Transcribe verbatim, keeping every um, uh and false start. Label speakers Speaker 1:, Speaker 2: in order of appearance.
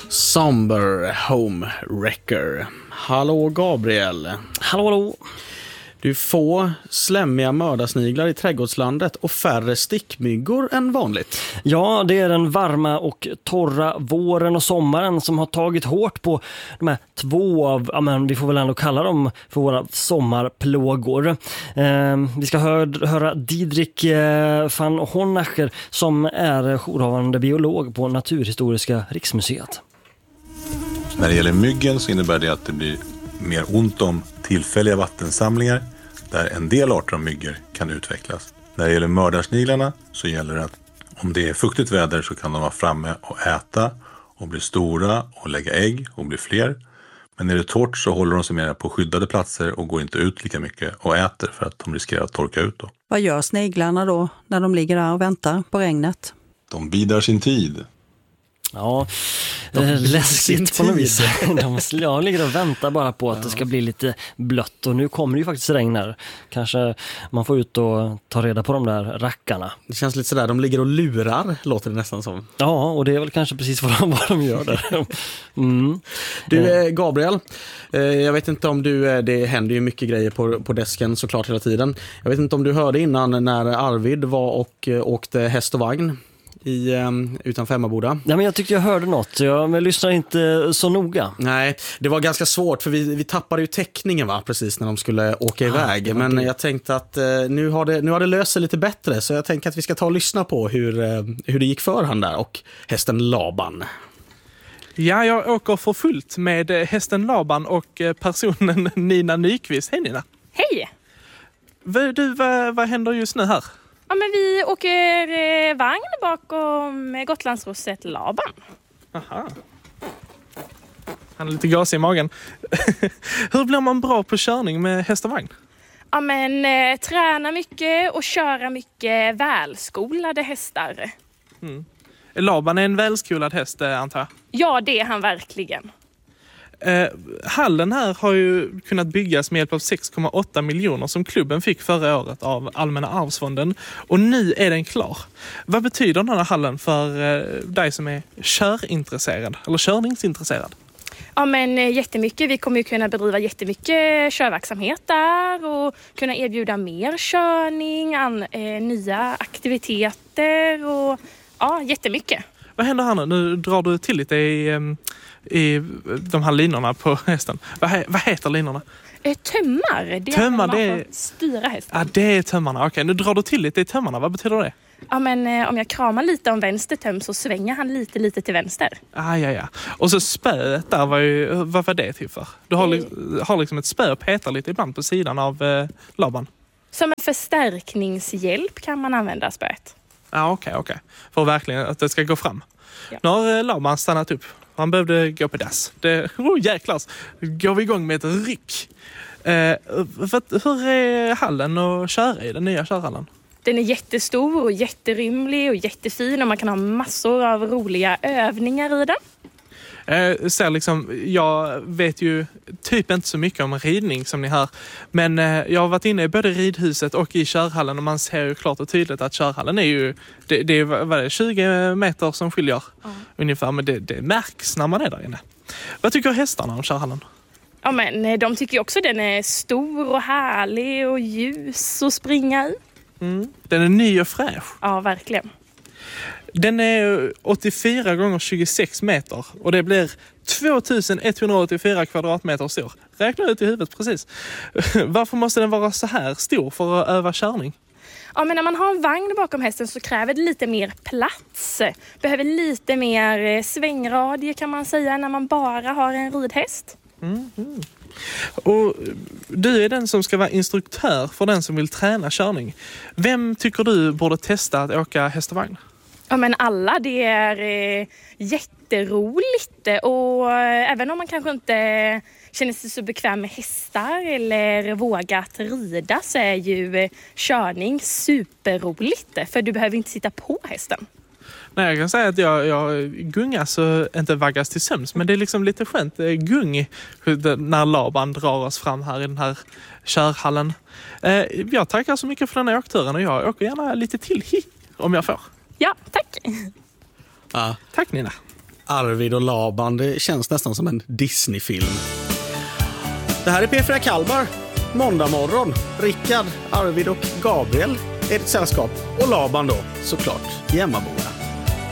Speaker 1: Somber Home Wrecker. Hallå Gabriel.
Speaker 2: Hallå, hallå.
Speaker 1: Du får slämmiga mördarsniglar i trädgårdslandet och färre stickmyggor än vanligt.
Speaker 2: Ja, det är den varma och torra våren och sommaren som har tagit hårt på de här två av, ja men vi får väl ändå kalla dem för våra sommarplågor. Eh, vi ska hör, höra Didrik eh, van Honnacher som är jourhavande biolog på Naturhistoriska riksmuseet.
Speaker 3: När det gäller myggen så innebär det att det blir mer ont om tillfälliga vattensamlingar där en del arter av myggor kan utvecklas. När det gäller mördarsniglarna så gäller det att om det är fuktigt väder så kan de vara framme och äta och bli stora och lägga ägg och bli fler. Men när det är torrt så håller de sig mer på skyddade platser och går inte ut lika mycket och äter för att de riskerar att torka ut då.
Speaker 4: Vad gör sniglarna då när de ligger där och väntar på regnet?
Speaker 3: De bidar sin tid.
Speaker 2: Ja, eh, läskigt på något vis. De ja, ligger och väntar bara på att ja. det ska bli lite blött. Och nu kommer det ju faktiskt regn här. Kanske man får ut och ta reda på de där rackarna.
Speaker 1: Det känns lite sådär, de ligger och lurar, låter det nästan som.
Speaker 2: Ja, och det är väl kanske precis vad de, vad de gör där. Mm.
Speaker 1: Du, Gabriel, jag vet inte om du, det händer ju mycket grejer på, på desken såklart hela tiden. Jag vet inte om du hörde innan när Arvid var och åkte häst och vagn i, um, utanför Emmaboda.
Speaker 2: Ja, men jag tyckte jag hörde något. Jag lyssnar inte så noga.
Speaker 1: Nej, det var ganska svårt för vi, vi tappade ju täckningen va, precis när de skulle åka iväg. Ah, men det. jag tänkte att uh, nu, har det, nu har det löst sig lite bättre så jag tänker att vi ska ta och lyssna på hur, uh, hur det gick för han där och hästen Laban.
Speaker 5: Ja, jag åker för fullt med hästen Laban och personen Nina Nyqvist. Hej Nina.
Speaker 6: Hej.
Speaker 5: Du, vad, vad händer just nu här?
Speaker 6: Ja, men vi åker eh, vagn bakom Gotlandsrosset Laban.
Speaker 5: Aha. Han är lite gasig i magen. Hur blir man bra på körning med häst och vagn?
Speaker 6: Ja, men eh, träna mycket och köra mycket välskolade hästar.
Speaker 5: Mm. Laban är en välskolad häst, antar jag?
Speaker 6: Ja, det är han verkligen.
Speaker 5: Eh, hallen här har ju kunnat byggas med hjälp av sex komma åtta miljoner som klubben fick förra året av Allmänna arvsfonden. Och nu är den klar. Vad betyder den här hallen för eh, dig som är körintresserad eller körningsintresserad?
Speaker 6: Ja, men jättemycket. Vi kommer ju kunna bedriva jättemycket körverksamhet där och kunna erbjuda mer körning, an, eh, nya aktiviteter och ja, jättemycket.
Speaker 5: Vad händer här nu? Nu drar du till lite i... Eh, i de här linorna på hästen. Vad, he- vad heter linorna?
Speaker 6: Eh, tömmar. Det
Speaker 5: tömmar,
Speaker 6: är man
Speaker 5: det är...
Speaker 6: får styra hästen.
Speaker 5: Ja, det är tömmarna. Okej, nu drar du till lite i tömmarna. Vad betyder det?
Speaker 6: Ja, men eh, om jag kramar lite om vänster töm så svänger han lite, lite till vänster.
Speaker 5: Ah, ja, ja. Och så spöet där, var ju, vad var det till för? Du har, li- har liksom ett spö och petar lite ibland på sidan av eh, Laban.
Speaker 6: Som en förstärkningshjälp kan man använda spöet.
Speaker 5: Ja, ah, okej, okej. För verkligen att det ska gå fram.
Speaker 6: Ja.
Speaker 5: Nu har eh, Laban stannat upp. Han behövde gå på dass. Det, oh, jäklar. Går vi igång med ett ryck. Eh, för, hur är hallen att köra i, den nya körhallen?
Speaker 6: Den är jättestor och jätterymlig och jättefin och man kan ha massor av roliga övningar i den.
Speaker 5: Eh, så liksom, jag vet ju typ inte så mycket om ridning som ni hör. Men eh, jag har varit inne i både ridhuset och i körhallen och man ser ju klart och tydligt att körhallen är ju, det, det är vad är det, tjugo meter som skiljer mm. ungefär, men det, det märks när man är där inne. Vad tycker hästarna om körhallen?
Speaker 6: Ja, men de tycker ju också den är stor och härlig och ljus att springa i.
Speaker 5: Mm. Den är ny och fräsch.
Speaker 6: Ja, verkligen.
Speaker 5: Den är åttiofyra gånger tjugosex meter och det blir tvåtusen etthundraåttiofyra kvadratmeter stor. Räkna ut i huvudet precis. Varför måste den vara så här stor för att öva körning?
Speaker 6: Ja, men när man har en vagn bakom hästen så kräver det lite mer plats. Behöver lite mer svängradie kan man säga när man bara har en ridhäst.
Speaker 5: Mm, mm. Och du är den som ska vara instruktör för den som vill träna körning. Vem tycker du borde testa att åka häst och vagn?
Speaker 6: Ja, men alla, det är eh, jätteroligt och eh, även om man kanske inte känner sig så bekväm med hästar eller vågar att rida så är ju eh, körning superroligt för du behöver inte sitta på hästen.
Speaker 5: Nej, jag kan säga att jag, jag gungas så inte vaggas till söms, men det är liksom lite skönt gung när Laban drar oss fram här i den här körhallen. Eh, jag tackar så mycket för den här åkturen och jag åker gärna lite till om jag får.
Speaker 6: Ja, tack.
Speaker 1: Ja.
Speaker 5: Tack Nina.
Speaker 1: Arvid och Laban, det känns nästan som en Disney-film. Det här är P fyra Kalmar. Måndag morgon. Rickard, Arvid och Gabriel är ett sällskap. Och Laban då, såklart, i Emmaboda.